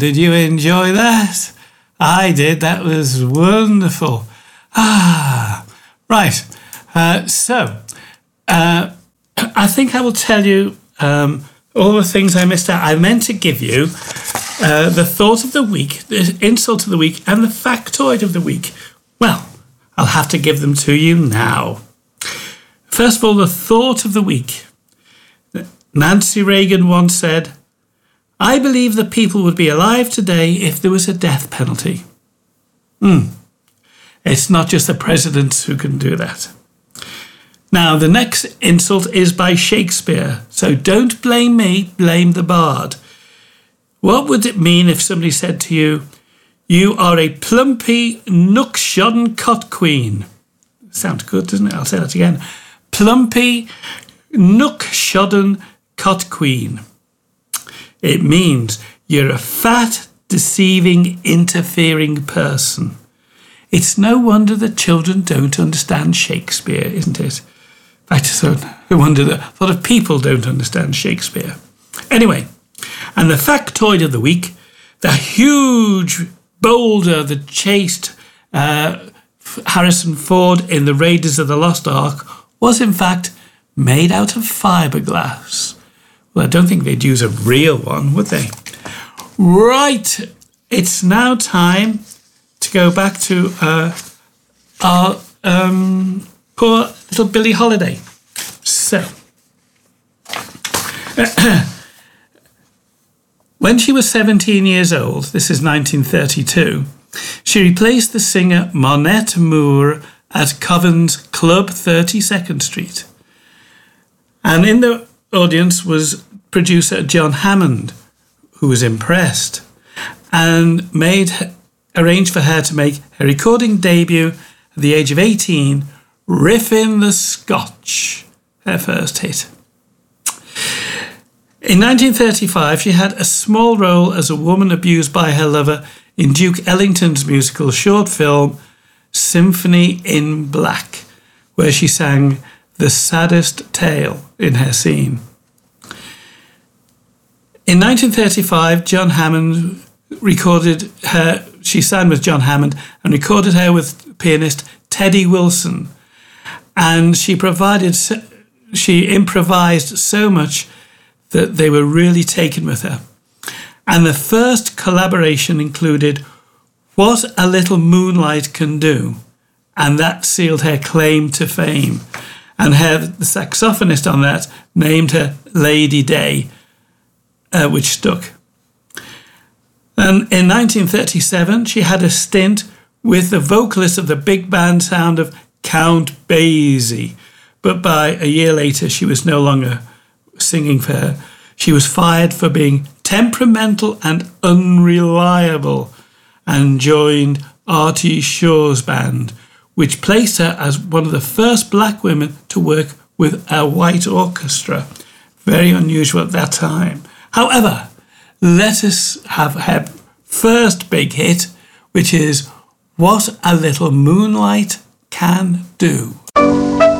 Did you enjoy that? I did. That was wonderful. Right. I think I will tell you all the things I missed out. I meant to give you the thought of the week, the insult of the week, and the factoid of the week. Well, I'll have to give them to you now. First of all, the thought of the week. Nancy Reagan once said, "I believe that people would be alive today if there was a death penalty." It's not just the presidents who can do that. Now, the next insult is by Shakespeare. So don't blame me, blame the bard. What would it mean if somebody said to you, "You are a plumpy, nook-shodden cot queen"? Sounds good, doesn't it? I'll say that again. Plumpy, nook-shodden cot queen. It means you're a fat, deceiving, interfering person. It's no wonder that children don't understand Shakespeare, isn't it? In fact, it's no wonder that a lot of people don't understand Shakespeare. Anyway, and the factoid of the week, the huge boulder that chased Harrison Ford in the Raiders of the Lost Ark was in fact made out of fiberglass. Well, I don't think they'd use a real one, would they? Right, it's now time to go back to our poor little Billie Holiday. So, when she was 17 years old, this is 1932, she replaced the singer Monette Moore at Covens Club 32nd Street. And in the audience was producer John Hammond, who was impressed and arranged for her to make her recording debut at the age of 18, Riffin' the Scotch, her first hit. In 1935, she had a small role as a woman abused by her lover in Duke Ellington's musical short film, Symphony in Black, where she sang the saddest tale in her scene. In 1935, John Hammond recorded her. She sang with John Hammond and recorded her with pianist Teddy Wilson. And she improvised so much that they were really taken with her. And the first collaboration included What a Little Moonlight Can Do. And that sealed her claim to fame. And the saxophonist on that named her Lady Day, which stuck. And in 1937, she had a stint with the vocalist of the big band sound of Count Basie. But by a year later, she was no longer singing for her. She was fired for being temperamental and unreliable and joined Artie Shaw's band, which placed her as one of the first black women to work with a white orchestra. Very unusual at that time. However, let us have her first big hit, which is What a Little Moonlight Can Do.